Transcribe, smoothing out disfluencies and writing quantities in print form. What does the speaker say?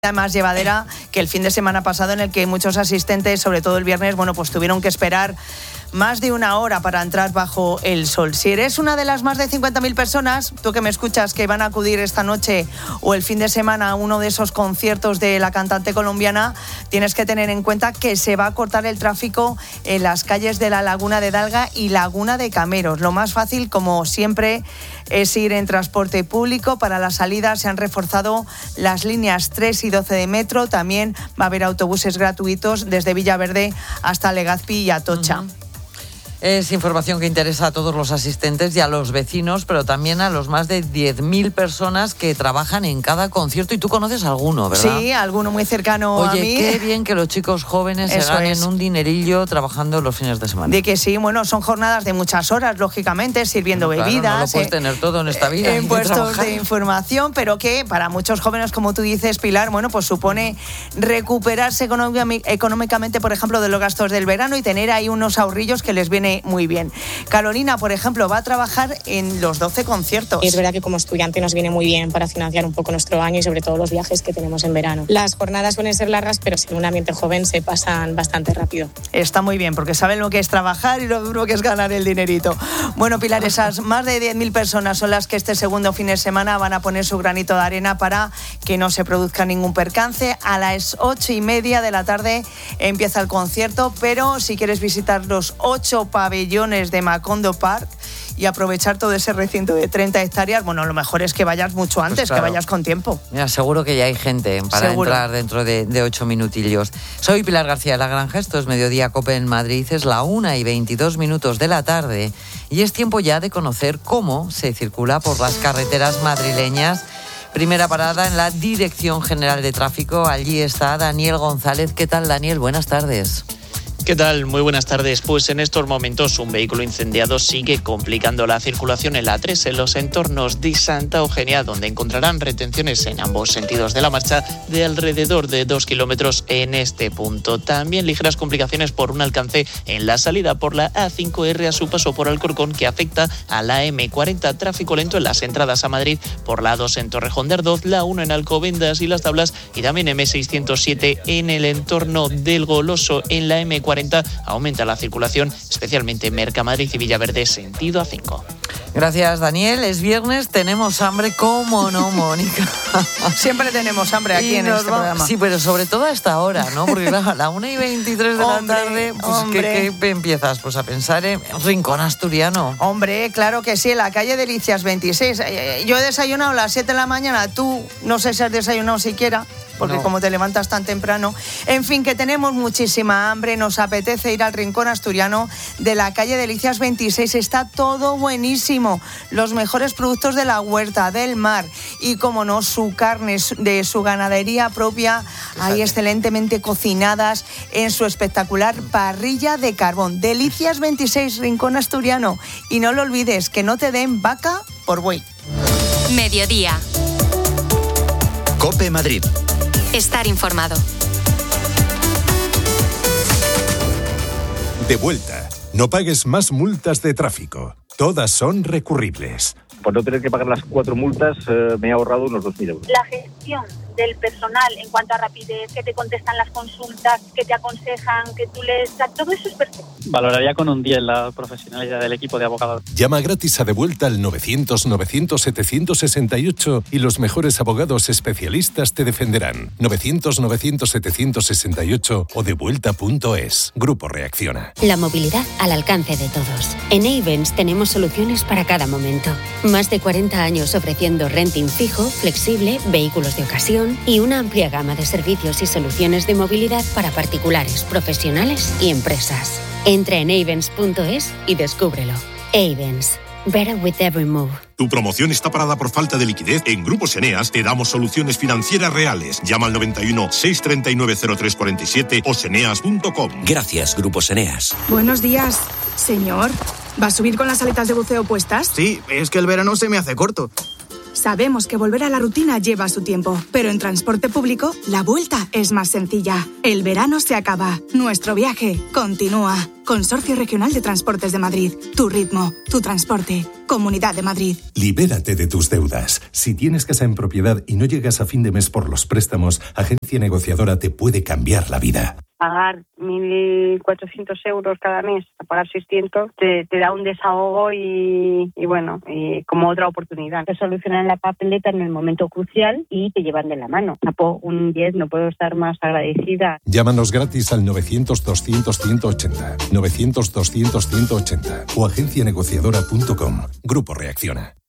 más llevadera que el fin de semana pasado, en el que muchos asistentes, sobre todo el viernes, pues tuvieron que esperar más de una hora para entrar bajo el sol. Si eres una de las más de 50.000 personas, tú que me escuchas, que van a acudir esta noche o el fin de semana a uno de esos conciertos de la cantante colombiana, tienes que tener en cuenta que se va a cortar el tráfico en las calles de la Laguna de Dalga y Laguna de Cameros. Lo más fácil, como siempre, es ir en transporte público. Para la salida se han reforzado las líneas 3 y 12 de metro. También va a haber autobuses gratuitos desde Villaverde hasta Legazpi y Atocha. Es información que interesa a todos los asistentes y a los vecinos, pero también a los más de 10.000 personas que trabajan en cada concierto. Y tú conoces alguno, ¿verdad? Sí, alguno muy cercano a mí. Oye, qué bien que los chicos jóvenes se ganen un dinerillo trabajando los fines de semana. De que sí, son jornadas de muchas horas, lógicamente, sirviendo bebidas. No lo puedes tener todo en esta vida. En puestos de información, pero que para muchos jóvenes, como tú dices, Pilar, pues supone recuperarse económicamente, por ejemplo, de los gastos del verano y tener ahí unos ahorrillos que les viene muy bien. Carolina, por ejemplo, va a trabajar en los 12 conciertos. Y es verdad que como estudiante nos viene muy bien para financiar un poco nuestro año y sobre todo los viajes que tenemos en verano. Las jornadas suelen ser largas, pero sin un ambiente joven se pasan bastante rápido. Está muy bien, porque saben lo que es trabajar y lo duro que es ganar el dinerito. Bueno, Pilar, esas más de 10.000 personas son las que este segundo fin de semana van a poner su granito de arena para que no se produzca ningún percance. A las 8:30 de la tarde empieza el concierto, pero si quieres visitar los 8 pabellones de Macondo Park y aprovechar todo ese recinto de 30 hectáreas, lo mejor es que vayas mucho antes, claro, que vayas con tiempo. Mira, seguro que ya hay gente para entrar dentro de 8 minutillos. Soy Pilar García de la Granja, esto es Mediodía Cope en Madrid, es la 1:22 de la tarde y es tiempo ya de conocer cómo se circula por las carreteras madrileñas. Primera parada en la Dirección General de Tráfico, allí está Daniel González. ¿Qué tal, Daniel? Buenas tardes. ¿Qué tal? Muy buenas tardes. Pues en estos momentos un vehículo incendiado sigue complicando la circulación en la A3 en los entornos de Santa Eugenia, donde encontrarán retenciones en ambos sentidos de la marcha de alrededor de 2 kilómetros en este punto. También ligeras complicaciones por un alcance en la salida por la A5R a su paso por Alcorcón, que afecta a la M40. Tráfico lento en las entradas a Madrid por la A2 en Torrejón de Ardoz, la 1 en Alcobendas y Las Tablas y también M607 en el entorno del Goloso. En la M40 aumenta la circulación, especialmente en Mercamadrid y Villaverde, sentido A5. Gracias, Daniel. Es viernes, tenemos hambre, ¿cómo no, Mónica? Siempre tenemos hambre aquí en este programa. Sí, pero sobre todo a esta hora, ¿no? Porque claro, a la 1:23 de la tarde, pues ¿qué empiezas? Pues a pensar en Rincón Asturiano. Hombre, claro que sí, en la calle Delicias 26. Yo he desayunado a las 7 de la mañana, tú no sé si has desayunado siquiera, porque como te levantas tan temprano. En fin, que tenemos muchísima hambre, nos apetece ir al Rincón Asturiano de la calle Delicias 26. Está todo buenísimo, los mejores productos de la huerta, del mar y, como no, su carne de su ganadería propia, ahí excelentemente cocinadas en su espectacular parrilla de carbón. Delicias 26, Rincón Asturiano. Y no lo olvides, que no te den vaca por buey. Mediodía. COPE Madrid. Estar informado. De vuelta. No pagues más multas de tráfico. Todas son recurribles. Por no tener que pagar las 4 multas, me he ahorrado unos 2.000 euros. La gestión del personal en cuanto a rapidez, que te contestan las consultas, que te aconsejan, que tú lees, todo eso es perfecto. Valoraría con un 10 la profesionalidad del equipo de abogados. Llama gratis a De Vuelta al 900-900-768 y los mejores abogados especialistas te defenderán. 900-900-768 o devuelta.es. Grupo Reacciona. La movilidad al alcance de todos. En Ayvens tenemos soluciones para cada momento. Más de 40 años ofreciendo renting fijo, flexible, vehículos de ocasión y una amplia gama de servicios y soluciones de movilidad para particulares, profesionales y empresas. Entra en Ayvens.es y descúbrelo. Ayvens. Better with every move. ¿Tu promoción está parada por falta de liquidez? En Grupos Eneas te damos soluciones financieras reales. Llama al 91 639 0347 o seneas.com. Gracias, Grupos Eneas. Buenos días, señor. ¿Va a subir con las aletas de buceo puestas? Sí, es que el verano se me hace corto. Sabemos que volver a la rutina lleva su tiempo, pero en transporte público la vuelta es más sencilla. El verano se acaba, nuestro viaje continúa. Consorcio Regional de Transportes de Madrid. Tu ritmo, tu transporte. Comunidad de Madrid. Libérate de tus deudas. Si tienes casa en propiedad y no llegas a fin de mes por los préstamos, Agencia Negociadora te puede cambiar la vida. Pagar 1.400 euros cada mes, a pagar 600, te da un desahogo y como otra oportunidad. Te solucionan la papeleta en el momento crucial y te llevan de la mano. Un 10, no puedo estar más agradecida. Llámanos gratis al 900-200-180, 900-200-180 o agencianegociadora.com. Grupo Reacciona.